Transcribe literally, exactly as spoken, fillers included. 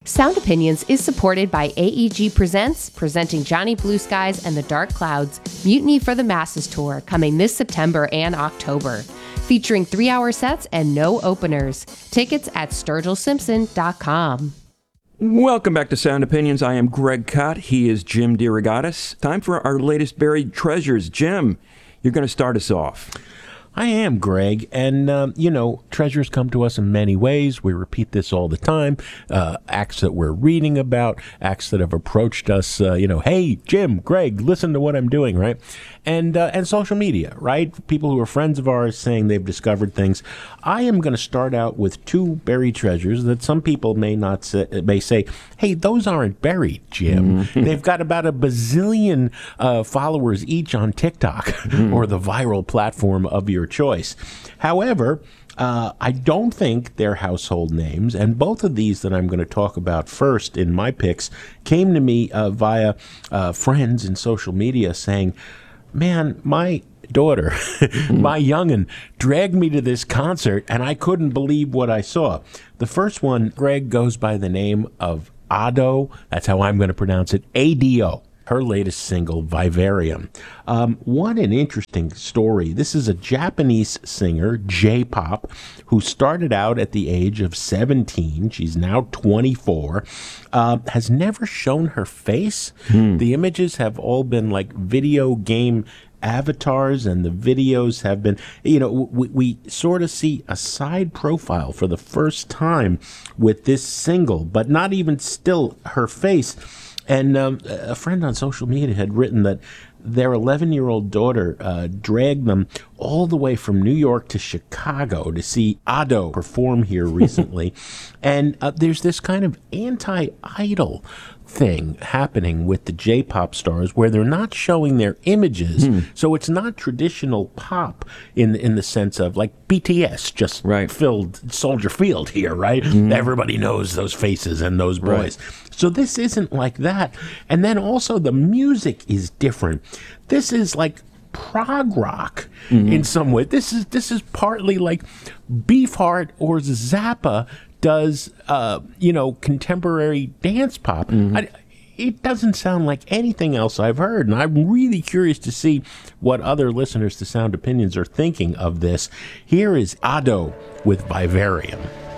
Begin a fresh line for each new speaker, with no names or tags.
Sound Opinions is supported by A E G Presents, presenting Johnny Blue Skies and the Dark Clouds, Mutiny for the Masses Tour, coming this September and October. Featuring three-hour sets and no openers. Tickets at sturgill simpson dot com.
Welcome back to Sound Opinions. I am Greg Kot. He is Jim DeRogatis. Time for our latest buried treasures. Jim, you're going to start us off.
I am, Greg, and, um, you know, treasures come to us in many ways. We repeat this all the time. Uh, acts that we're reading about, acts that have approached us, uh, you know, hey, Jim, Greg, listen to what I'm doing, right? And uh, and social media, right? People who are friends of ours saying they've discovered things. I am going to start out with two buried treasures that some people may not say, may say, hey, those aren't buried, Jim. Mm-hmm. They've got about a bazillion uh, followers each on TikTok mm-hmm. or the viral platform of your choice. However, uh, I don't think they're household names, and both of these that I'm going to talk about first in my picks came to me uh, via uh, friends in social media saying, man, my daughter, my young'un, dragged me to this concert, and I couldn't believe what I saw. The first one, Greg, goes by the name of Ado. That's how I'm going to pronounce it, A D O. Her latest single, Vivarium. Um, what an interesting story. This is a Japanese singer, J-pop, who started out at the age of seventeen. She's now twenty-four. Uh, has never shown her face. Hmm. The images have all been like video game avatars, and the videos have been, you know, we, we sort of see a side profile for the first time with this single, but not even still her face. And um, a friend on social media had written that their eleven-year-old daughter uh, dragged them all the way from New York to Chicago to see Ado perform here recently. And uh, there's this kind of anti-idol thing happening with the J-pop stars where they're not showing their images. Hmm. So it's not traditional pop in in the sense of like B T S just right. filled Soldier Field here, right? Mm. Everybody knows those faces and those boys. Right. So this isn't like that. And then also the music is different. This is like prog rock mm-hmm. in some way. This is this is partly like Beefheart or Zappa does, uh, you know, contemporary dance pop. Mm-hmm. I, it doesn't sound like anything else I've heard, and I'm really curious to see what other listeners to Sound Opinions are thinking of this. Here is Ado with Vivarium.